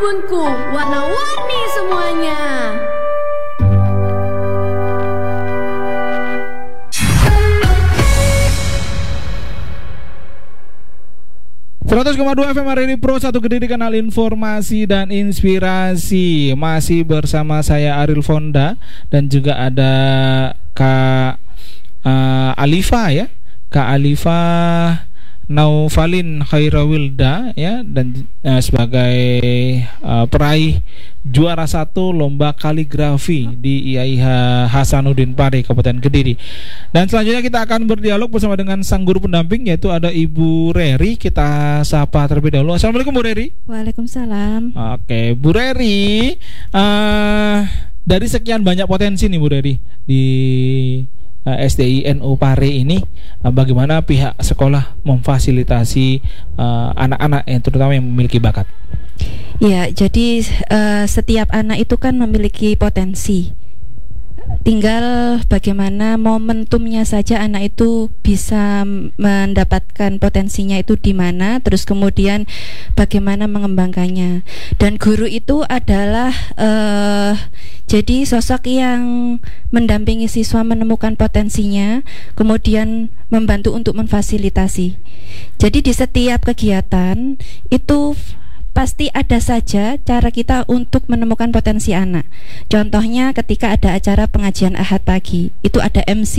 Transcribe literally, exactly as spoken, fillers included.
kebunku, warna-warni semuanya. seratus koma dua F M Radio Pro, satu Kediri, kanal informasi dan inspirasi. Masih bersama saya Ariel Fonda dan juga ada Kak uh, Alifa ya, Kak Alifa Naufalin Khairawilda ya, dan uh, sebagai uh, peraih juara satu lomba kaligrafi di I A I H Hasanuddin Pare Kabupaten Kediri. Dan selanjutnya kita akan berdialog bersama dengan sang guru pendamping, yaitu ada Ibu Reri. Kita sapa terlebih dahulu. Assalamualaikum Bu Reri. Waalaikumsalam. Oke Bu Reri, uh, dari sekian banyak potensi nih Bu Reri di S D I N U Pare ini, bagaimana pihak sekolah memfasilitasi uh, anak-anak yang terutama yang memiliki bakat? Ya, jadi uh, setiap anak itu kan memiliki potensi. Tinggal bagaimana momentumnya saja anak itu bisa mendapatkan potensinya itu di mana, terus kemudian bagaimana mengembangkannya. Dan guru itu adalah uh, jadi sosok yang mendampingi siswa menemukan potensinya, kemudian membantu untuk memfasilitasi. Jadi di setiap kegiatan itu pasti ada saja cara kita untuk menemukan potensi anak. Contohnya ketika ada acara pengajian Ahad pagi, itu ada M C